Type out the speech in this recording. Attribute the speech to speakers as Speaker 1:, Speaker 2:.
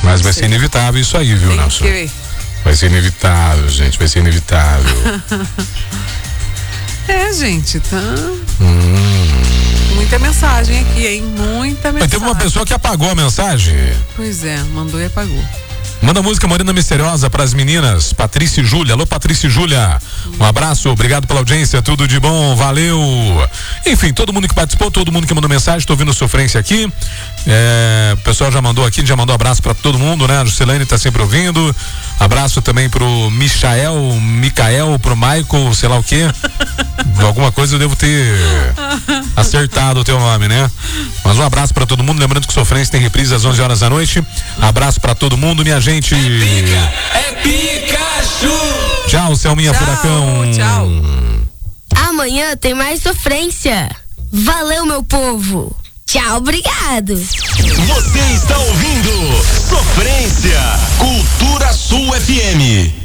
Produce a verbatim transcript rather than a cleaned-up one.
Speaker 1: Mas vai ser inevitável isso aí, viu, Nelson?
Speaker 2: Que...
Speaker 1: Vai ser inevitável, gente, vai ser inevitável.
Speaker 2: É, gente, tá.
Speaker 1: Hum.
Speaker 2: Muita mensagem aqui, hein? Muita mensagem.
Speaker 1: Mas teve uma pessoa que apagou a mensagem.
Speaker 2: Pois é, mandou e apagou.
Speaker 1: Manda música Morena Misteriosa pras meninas, Patrícia e Júlia. Alô, Patrícia e Júlia. Um abraço, obrigado pela audiência, tudo de bom, valeu. Enfim, todo mundo que participou, todo mundo que mandou mensagem, tô ouvindo sofrência aqui. É, o pessoal já mandou aqui, já mandou abraço pra todo mundo, né? A Juscelane tá sempre ouvindo. Abraço também pro Michael, Micael, pro Michael, sei lá o quê. Alguma coisa eu devo ter acertado o teu nome, né? Mas um abraço pra todo mundo, lembrando que Sofrência tem reprise às onze horas da noite. Abraço pra todo mundo, minha gente.
Speaker 3: É pica, é Pikachu.
Speaker 1: Tchau, Selminha
Speaker 2: Tchau,
Speaker 1: Furacão.
Speaker 2: tchau.
Speaker 4: Amanhã tem mais Sofrência. Valeu, meu povo. Tchau, obrigado.
Speaker 3: Você está ouvindo Sofrência, Cultura Sul F M.